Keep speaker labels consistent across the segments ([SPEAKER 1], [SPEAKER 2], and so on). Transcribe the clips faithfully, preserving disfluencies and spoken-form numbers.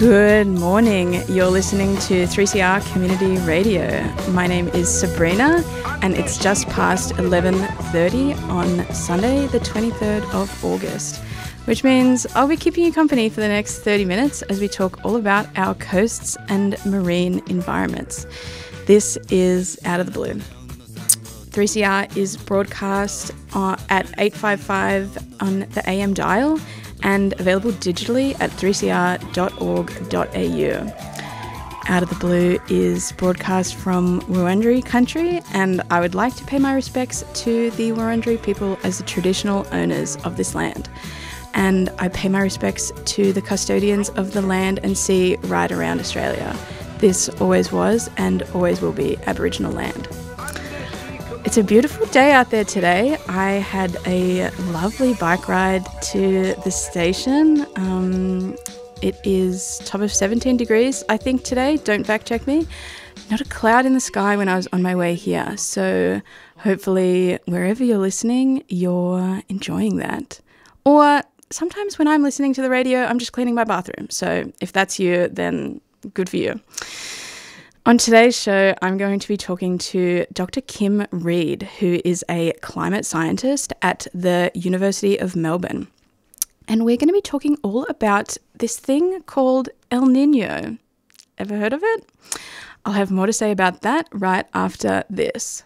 [SPEAKER 1] Good morning. You're listening to three C R Community Radio. My name is Sabrina and it's just past eleven thirty on Sunday the twenty-third of August, which means I'll be keeping you company for the next thirty minutes as we talk all about our coasts and marine environments. This is Out of the Blue. three C R is broadcast uh, at eight fifty-five on the A M dial and available digitally at three c r dot org dot a u. Out of the Blue is broadcast from Wurundjeri country, and I would like to pay my respects to the Wurundjeri people as the traditional owners of this land. And I pay my respects to the custodians of the land and sea right around Australia. This always was and always will be Aboriginal land. It's a beautiful day out there today. I had a lovely bike ride to the station. Um, it is top of seventeen degrees, I think, today. Don't fact check me. Not a cloud in the sky when I was on my way here. So hopefully wherever you're listening, you're enjoying that. Or sometimes when I'm listening to the radio, I'm just cleaning my bathroom. So if that's you, then good for you. On today's show, I'm going to be talking to Doctor Kim Reid, who is a climate scientist at the University of Melbourne. And we're going to be talking all about this thing called El Nino. Ever heard of it? I'll have more to say about that right after this.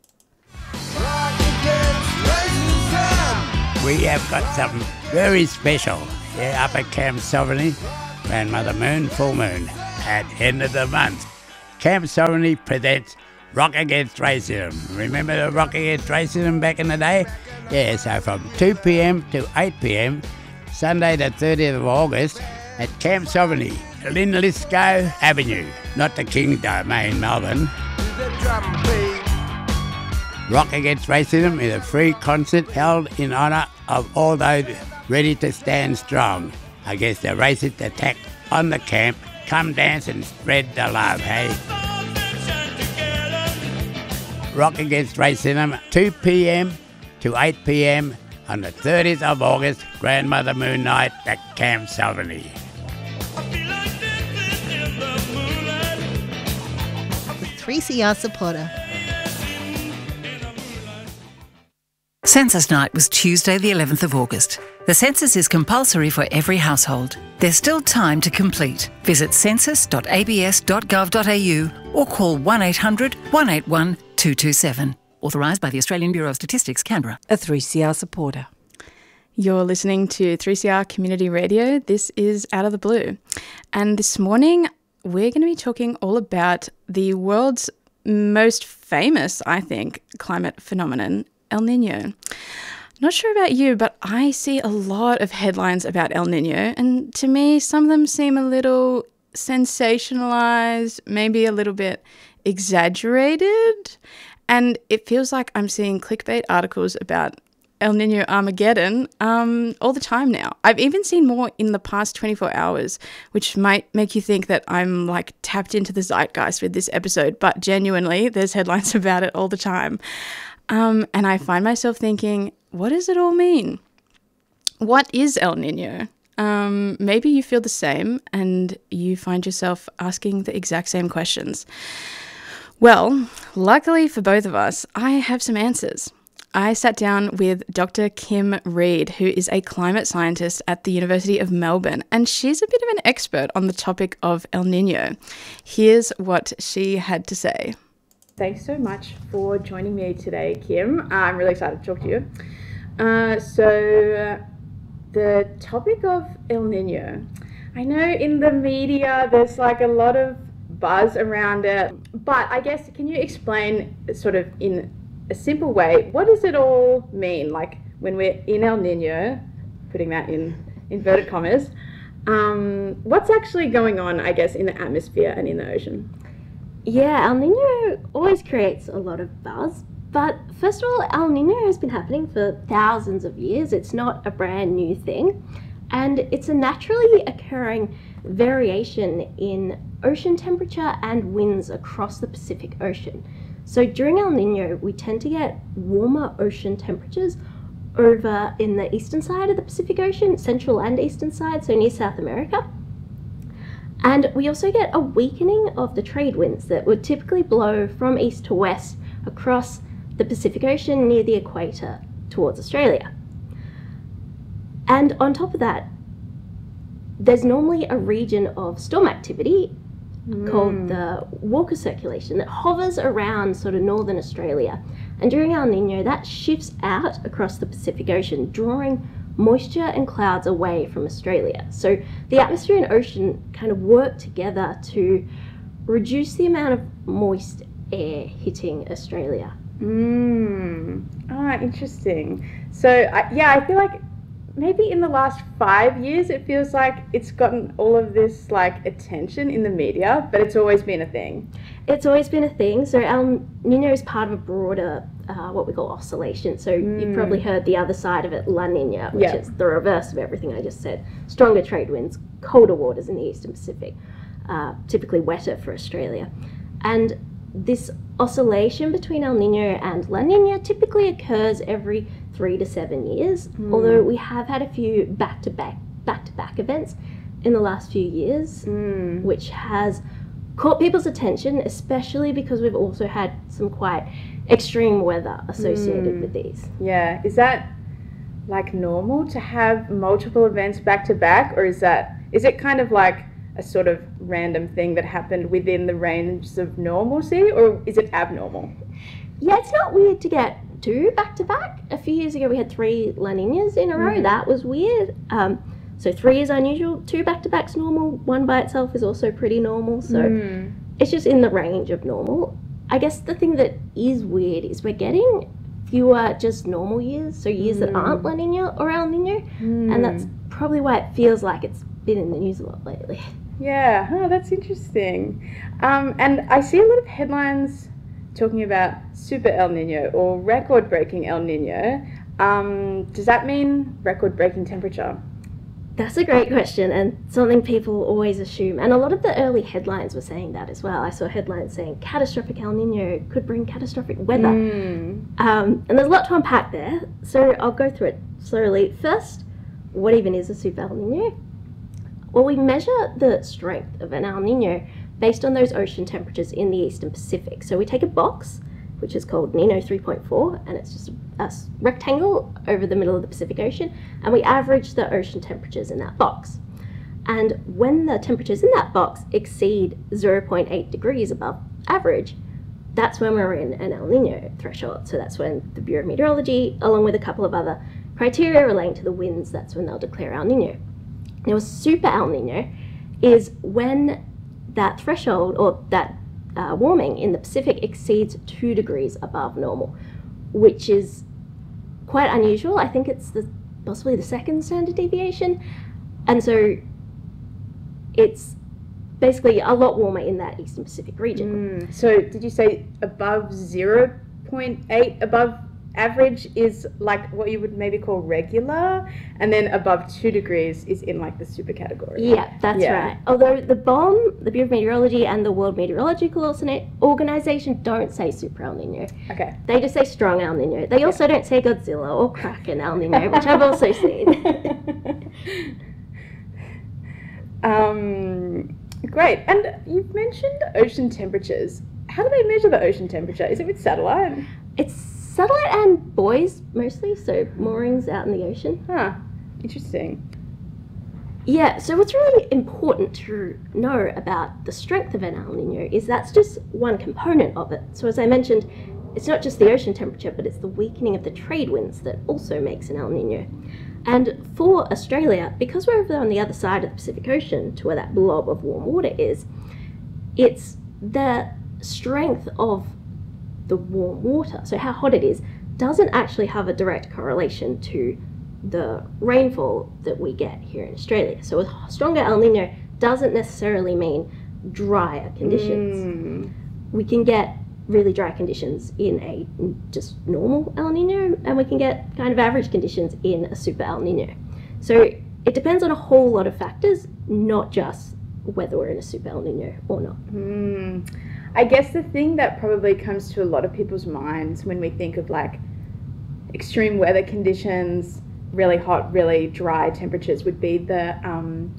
[SPEAKER 2] We have got something very special here up at Camp Sovereignty, Grandmother Moon, full moon, at end of the month. Camp Sovereignty presents Rock Against Racism. Remember the Rock Against Racism back in the day? Yeah, so from two p.m. to eight p.m, Sunday the thirtieth of August, at Camp Sovereignty, Linlithgow Avenue, not the King's Domain, Melbourne. Rock Against Racism is a free concert held in honour of all those ready to stand strong against the racist attack on the camp. Come dance and spread the love, hey? Rock Against Racism, two p.m. to eight p.m. on the thirtieth of August, Grandmother Moon Night at Camp Sovereignty.
[SPEAKER 3] The three C R supporter.
[SPEAKER 4] Census Night was Tuesday the eleventh of August. The census is compulsory for every household. There's still time to complete. Visit census dot a b s dot gov dot a u or call one eight hundred, one eight one, two two seven. Authorised by the Australian Bureau of Statistics, Canberra.
[SPEAKER 5] A three C R supporter.
[SPEAKER 1] You're listening to three C R Community Radio. This is Out of the Blue. And this morning, we're going to be talking all about the world's most famous, I think, climate phenomenon, El Nino. Not sure about you, but I see a lot of headlines about El Nino, and to me, some of them seem a little sensationalized, maybe a little bit exaggerated, and it feels like I'm seeing clickbait articles about El Nino Armageddon um, all the time now. I've even seen more in the past twenty-four hours, which might make you think that I'm like tapped into the zeitgeist with this episode, but genuinely, there's headlines about it all the time. Um, and I find myself thinking, what does it all mean? What is El Nino? Um, maybe you feel the same and you find yourself asking the exact same questions. Well, luckily for both of us, I have some answers. I sat down with Doctor Kim Reid, who is a climate scientist at the University of Melbourne, and she's a bit of an expert on the topic of El Nino. Here's what she had to say. Thanks so much for joining me today, Kim. I'm really excited to talk to you. Uh, so, uh, the topic of El Nino. I know in the media there's like a lot of buzz around it, but I guess, can you explain sort of in a simple way, what does it all mean? Like when we're in El Nino, putting that in inverted commas, um, what's actually going on, I guess, in the atmosphere and in the ocean?
[SPEAKER 6] Yeah, El Nino always creates a lot of buzz, but first of all, El Nino has been happening for thousands of years. It's not a brand new thing, and it's a naturally occurring variation in ocean temperature and winds across the Pacific Ocean. So during El Nino, we tend to get warmer ocean temperatures over in the eastern side of the Pacific Ocean, central and eastern side, so near South America. And we also get a weakening of the trade winds that would typically blow from east to west across the Pacific Ocean near the equator towards Australia. And on top of that, there's normally a region of storm activity mm. called the Walker Circulation that hovers around sort of northern Australia. And during El Nino, that shifts out across the Pacific Ocean, drawing moisture and clouds away from Australia. So the atmosphere and ocean kind of work together to reduce the amount of moist air hitting Australia.
[SPEAKER 1] Mm. Ah, interesting. So, I, yeah, I feel like maybe in the last five years, it feels like it's gotten all of this like attention in the media, but it's always been a thing.
[SPEAKER 6] It's always been a thing. So El Nino is part of a broader, uh, what we call oscillation. So mm. you've probably heard the other side of it, La Nina, which yeah. is the reverse of everything I just said. Stronger trade winds, colder waters in the eastern Pacific, uh, typically wetter for Australia. And this oscillation between El Nino and La Nina typically occurs every three to seven years, mm. although we have had a few back-to-back back-to-back events in the last few years, mm. which has caught people's attention, especially because we've also had some quite extreme weather associated mm. with these.
[SPEAKER 1] Yeah, is that like normal to have multiple events back-to-back, or is that is it kind of like a sort of random thing that happened within the range of normalcy, or is it abnormal?
[SPEAKER 6] Yeah, it's not weird to get two back-to-back. A few years ago we had three La Ninas in a row. Mm. That was weird. Um, so three is unusual, two back-to-backs normal, one by itself is also pretty normal. So mm. it's just in the range of normal. I guess the thing that is weird is we're getting fewer just normal years, so years mm. that aren't La Nina or El Nino, mm. and that's probably why it feels like it's been in the news a lot lately.
[SPEAKER 1] Yeah, oh, that's interesting. Um, and I see a lot of headlines talking about super El Nino or record-breaking El Nino. Um, does that mean record-breaking temperature?
[SPEAKER 6] That's a great question, and something people always assume. And a lot of the early headlines were saying that as well. I saw headlines saying catastrophic El Nino could bring catastrophic weather. Mm. Um, and there's a lot to unpack there, so I'll go through it slowly. First, what even is a super El Nino? Well, we measure the strength of an El Nino based on those ocean temperatures in the eastern Pacific. So we take a box, which is called Nino three point four, and it's just a rectangle over the middle of the Pacific Ocean, and we average the ocean temperatures in that box. And when the temperatures in that box exceed zero point eight degrees above average, that's when we're in an El Nino threshold. So that's when the Bureau of Meteorology, along with a couple of other criteria relating to the winds, that's when they'll declare El Nino. Now, a super El Nino is when that threshold or that uh, warming in the Pacific exceeds two degrees above normal, which is quite unusual. I think it's the, possibly the second standard deviation. And so it's basically a lot warmer in that eastern Pacific region.
[SPEAKER 1] Mm. So did you say above zero point eight, above average is like what you would maybe call regular, and then above two degrees is in like the super category?
[SPEAKER 6] Yeah, that's yeah. right. Although the B O M, the Bureau of Meteorology, and the World Meteorological Organization don't say super El Nino.
[SPEAKER 1] Okay.
[SPEAKER 6] They just say strong El Nino. They also yeah. don't say Godzilla or Kraken El Nino, which I've also seen.
[SPEAKER 1] um, great. And you've mentioned ocean temperatures. How do they measure the ocean temperature? Is it with satellite?
[SPEAKER 6] It's satellite and buoys mostly, so moorings out in the ocean.
[SPEAKER 1] Huh, interesting.
[SPEAKER 6] Yeah, so what's really important to know about the strength of an El Nino is that's just one component of it. So as I mentioned, it's not just the ocean temperature, but it's the weakening of the trade winds that also makes an El Nino. And for Australia, because we're over on the other side of the Pacific Ocean to where that blob of warm water is, it's the strength of the warm water, so how hot it is, doesn't actually have a direct correlation to the rainfall that we get here in Australia. So a stronger El Nino doesn't necessarily mean drier conditions. Mm. We can get really dry conditions in a just normal El Nino, and we can get kind of average conditions in a super El Nino. So it depends on a whole lot of factors, not just whether we're in a super El Nino or not.
[SPEAKER 1] Mm. I guess the thing that probably comes to a lot of people's minds when we think of like extreme weather conditions, really hot, really dry temperatures would be the um,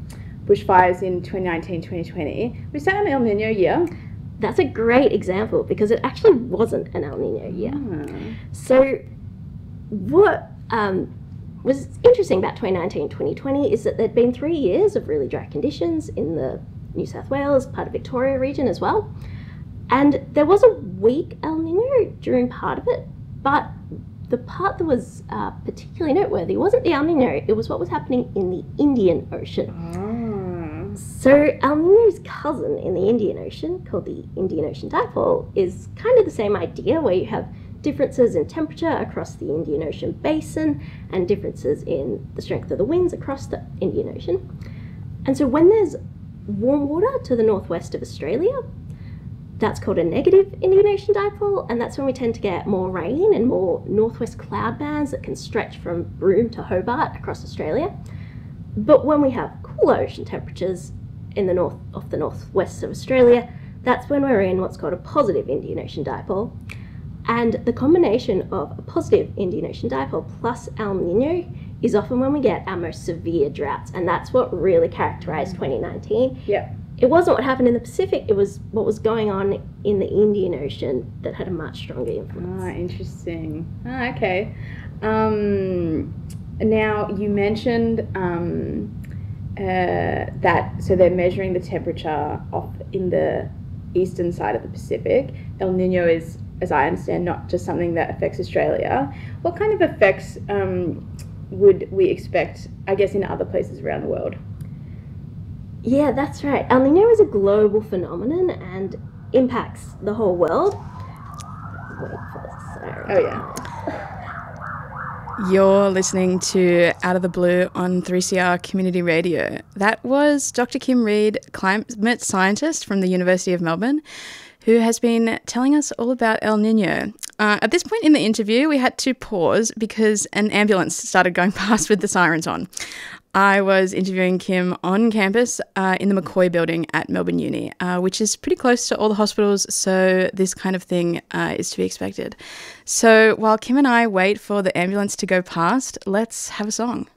[SPEAKER 1] bushfires in twenty nineteen twenty twenty. Was that an El Nino year?
[SPEAKER 6] That's a great example because it actually wasn't an El Nino year.
[SPEAKER 1] Hmm.
[SPEAKER 6] So what um, was interesting about twenty nineteen twenty twenty is that there'd been three years of really dry conditions in the New South Wales, part of Victoria region as well. And there was a weak El Nino during part of it, but the part that was uh, particularly noteworthy wasn't the El Nino, it was what was happening in the Indian Ocean.
[SPEAKER 1] Oh.
[SPEAKER 6] So El Nino's cousin in the Indian Ocean, called the Indian Ocean Dipole, is kind of the same idea where you have differences in temperature across the Indian Ocean basin and differences in the strength of the winds across the Indian Ocean. And so when there's warm water to the northwest of Australia, that's called a negative Indian Ocean dipole, and that's when we tend to get more rain and more northwest cloud bands that can stretch from Broome to Hobart across Australia. But when we have cooler ocean temperatures in the north off the northwest of Australia, that's when we're in what's called a positive Indian Ocean dipole. And the combination of a positive Indian Ocean dipole plus El Nino is often when we get our most severe droughts, and that's what really characterized twenty nineteen.
[SPEAKER 1] Yeah.
[SPEAKER 6] It wasn't what happened in the Pacific, it was what was going on in the Indian Ocean that had a much stronger influence.
[SPEAKER 1] Ah, interesting. Ah, okay. Um, now, you mentioned um, uh, that, so they're measuring the temperature off in the eastern side of the Pacific. El Nino is, as I understand, not just something that affects Australia. What kind of effects um, would we expect, I guess, in other places around the world?
[SPEAKER 6] Yeah, that's right. El Nino is a global phenomenon and impacts the whole world. Wait for the siren.
[SPEAKER 1] Oh, yeah. You're listening to Out of the Blue on three C R Community Radio. That was Doctor Kim Reid, climate scientist from the University of Melbourne, who has been telling us all about El Nino. Uh, at this point in the interview, we had to pause because an ambulance started going past with the sirens on. I was interviewing Kim on campus uh, in the McCoy building at Melbourne Uni, uh, which is pretty close to all the hospitals, so this kind of thing uh, is to be expected. So while Kim and I wait for the ambulance to go past, let's have a song.